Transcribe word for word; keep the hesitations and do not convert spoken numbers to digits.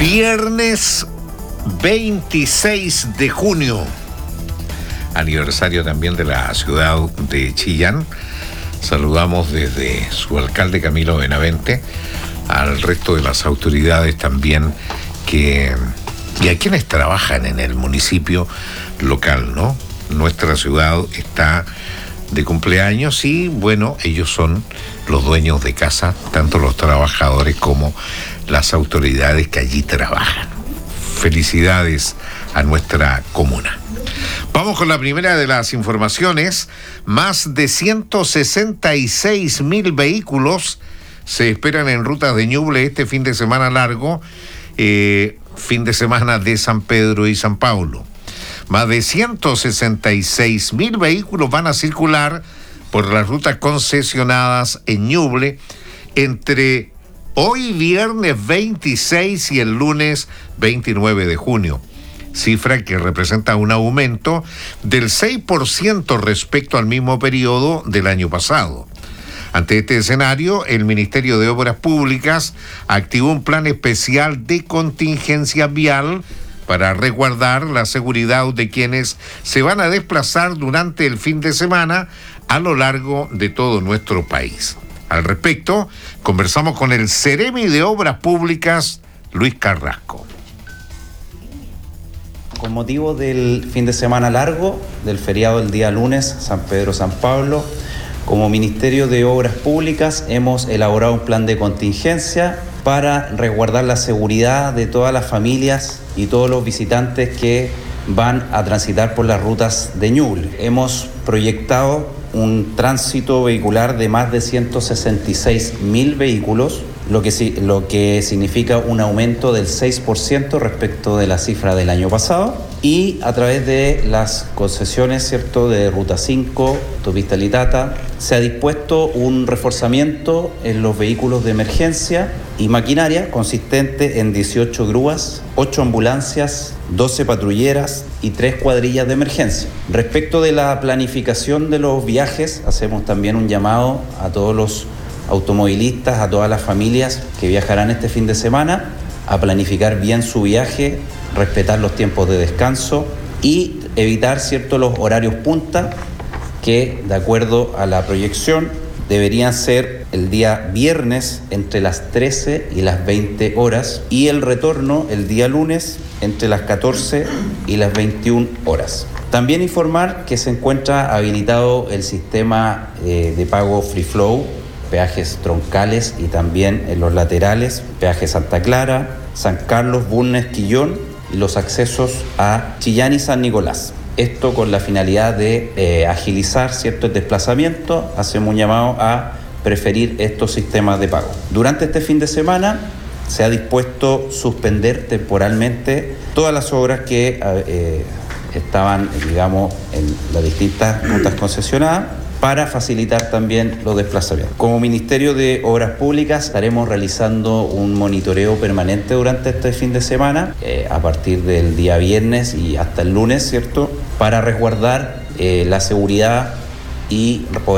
Viernes veintiséis de junio, aniversario también de la ciudad de Chillán. Saludamos desde su alcalde Camilo Benavente al resto de las autoridades también que y a quienes trabajan en el municipio local, ¿no? Nuestra ciudad está de cumpleaños y, bueno, ellos son los dueños de casa, tanto los trabajadores como las autoridades que allí trabajan. Felicidades a nuestra comuna. Vamos con la primera de las informaciones. Más de ciento sesenta y seis mil vehículos se esperan en rutas de Ñuble este fin de semana largo, eh, fin de semana de San Pedro y San Pablo. Más de ciento sesenta y seis mil vehículos van a circular por las rutas concesionadas en Ñuble entre hoy viernes veintiséis y el lunes veintinueve de junio, cifra que representa un aumento del seis por ciento respecto al mismo periodo del año pasado. Ante este escenario, el Ministerio de Obras Públicas activó un plan especial de contingencia vial para resguardar la seguridad de quienes se van a desplazar durante el fin de semana a lo largo de todo nuestro país. Al respecto, conversamos con el Ceremi de Obras Públicas, Luis Carrasco. Con motivo del fin de semana largo, del feriado del día lunes, San Pedro, San Pablo, como Ministerio de Obras Públicas hemos elaborado un plan de contingencia para resguardar la seguridad de todas las familias y todos los visitantes que van a transitar por las rutas de Ñuble. Hemos proyectado un tránsito vehicular de más de ciento sesenta y seis mil vehículos, lo que, lo que significa un aumento del seis por ciento respecto de la cifra del año pasado, y a través de las concesiones, ¿cierto?, de Ruta cinco, Autopista Litata, se ha dispuesto un reforzamiento en los vehículos de emergencia y maquinaria consistente en dieciocho grúas, ocho ambulancias, doce patrulleras y tres cuadrillas de emergencia. Respecto de la planificación de los viajes, hacemos también un llamado a todos los automovilistas, a todas las familias que viajarán este fin de semana, a planificar bien su viaje, respetar los tiempos de descanso y evitar, ¿cierto?, los horarios punta que, de acuerdo a la proyección, deberían ser el día viernes entre las trece y las veinte horas y el retorno el día lunes entre las catorce y las veintiuna horas. También informar que se encuentra habilitado el sistema eh, de pago Free Flow, peajes troncales y también en los laterales, peaje Santa Clara, San Carlos, Bulnes, Quillón y los accesos a Chillán y San Nicolás. Esto con la finalidad de eh, agilizar cierto el desplazamiento. Hacemos un llamado a preferir estos sistemas de pago. Durante este fin de semana se ha dispuesto suspender temporalmente todas las obras que eh, estaban, digamos, en las distintas rutas concesionadas, para facilitar también los desplazamientos. Como Ministerio de Obras Públicas estaremos realizando un monitoreo permanente durante este fin de semana, eh, a partir del día viernes y hasta el lunes, ¿cierto?, para resguardar eh, la seguridad y poder